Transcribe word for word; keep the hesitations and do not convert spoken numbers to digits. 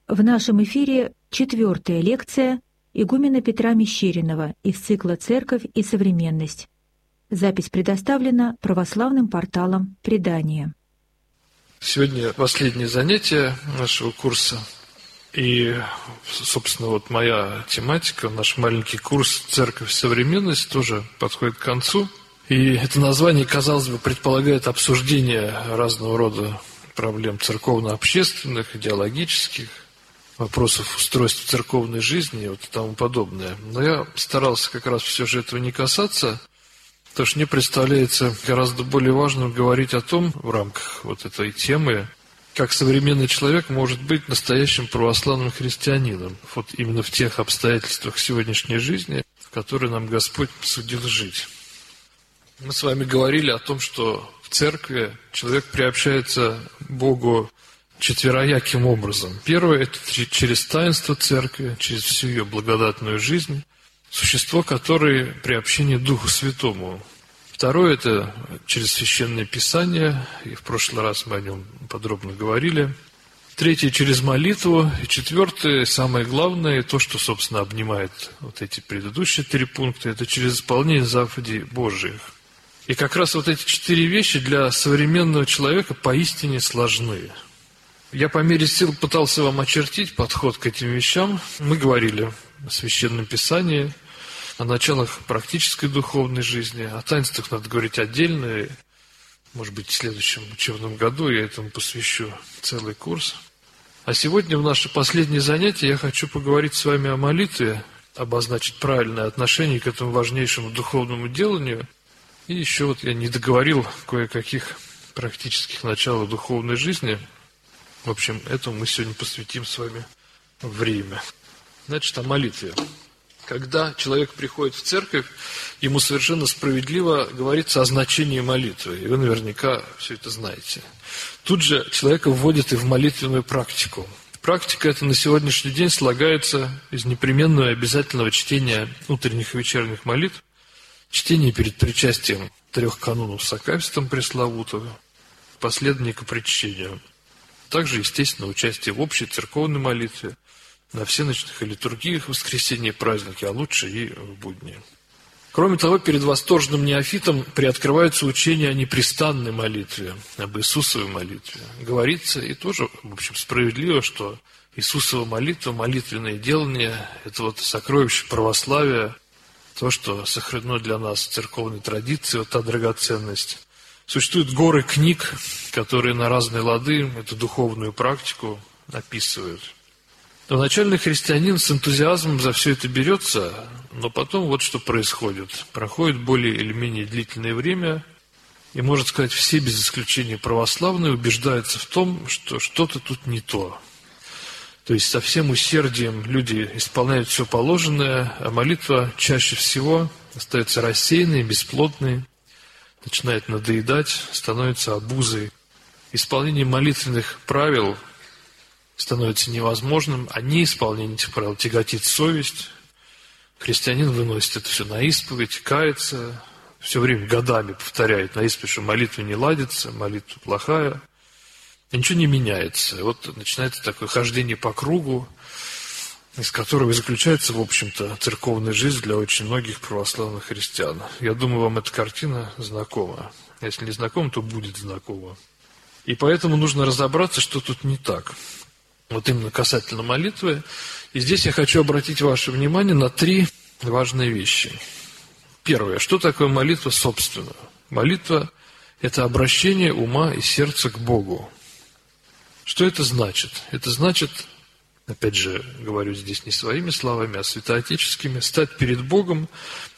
В нашем эфире четвертая лекция игумена Петра Мещеринова из цикла «Церковь и современность». Запись предоставлена православным порталом «Предание». Сегодня последнее занятие нашего курса. И, собственно, вот моя тематика, наш маленький курс «Церковь и современность» тоже подходит к концу. И это название, казалось бы, предполагает обсуждение разного рода проблем церковно-общественных, идеологических, вопросов устройства церковной жизни и вот тому подобное. Но я старался как раз все же этого не касаться, потому что мне представляется гораздо более важным говорить о том, в рамках вот этой темы, как современный человек может быть настоящим православным христианином, вот именно в тех обстоятельствах сегодняшней жизни, в которые нам Господь посудил жить. Мы с вами говорили о том, что в церкви человек приобщается к Богу четверояким образом. Первое – это через таинство церкви, через всю ее благодатную жизнь, существо которой приобщение Духу Святому. Второе – это через Священное Писание, и в прошлый раз мы о нем подробно говорили. Третье – через молитву. И четвертое, самое главное, то, что, собственно, обнимает вот эти предыдущие три пункта, это через исполнение заповедей Божиих. И как раз вот эти четыре вещи для современного человека поистине сложны. Я по мере сил пытался вам очертить подход к этим вещам. Мы говорили о Священном Писании, о началах практической духовной жизни, о таинствах надо говорить отдельно. И, может быть, в следующем учебном году я этому посвящу целый курс. А сегодня в наше последнее занятие я хочу поговорить с вами о молитве, обозначить правильное отношение к этому важнейшему духовному деланию. И еще вот я не договорил кое-каких практических началов духовной жизни. В общем, этому мы сегодня посвятим с вами время. Значит, о молитве. Когда человек приходит в церковь, ему совершенно справедливо говорится о значении молитвы. И вы наверняка все это знаете. Тут же человека вводят и в молитвенную практику. Практика эта на сегодняшний день слагается из непременного и обязательного чтения утренних и вечерних молитв, чтения перед причастием трех канонов с акафистом пресловутого, последнее к причащению. Также, естественно, участие в общей церковной молитве, на всеночных и литургиях в воскресенье и праздники, а лучше и в будни. Кроме того, перед восторженным неофитом приоткрывается учение о непрестанной молитве, об Иисусовой молитве. Говорится, и тоже, в общем, справедливо, что Иисусова молитва, молитвенное делание – это вот сокровище православия, то, что сохранено для нас в церковной традиции, вот та драгоценность. Существуют горы книг, которые на разные лады эту духовную практику описывают. Но начальный христианин с энтузиазмом за все это берется, но потом вот что происходит. Проходит более или менее длительное время, и, можно сказать, все без исключения православные убеждаются в том, что что-то тут не то. То есть со всем усердием люди исполняют все положенное, а молитва чаще всего остается рассеянной, бесплотной, начинает надоедать, становится обузой. Исполнение молитвенных правил становится невозможным, а неисполнение этих правил тяготит совесть. Христианин выносит это все на исповедь, кается, все время годами повторяет на исповедь, что молитва не ладится, молитва плохая. И ничего не меняется. Вот начинается такое хождение по кругу, из которого заключается, в общем-то, церковная жизнь для очень многих православных христиан. Я думаю, вам эта картина знакома. Если не знакома, то будет знакома. И поэтому нужно разобраться, что тут не так. Вот именно касательно молитвы. И здесь я хочу обратить ваше внимание на три важные вещи. Первое. Что такое молитва собственно? Молитва – это обращение ума и сердца к Богу. Что это значит? Это значит, опять же, говорю здесь не своими словами, а святоотеческими, стать перед Богом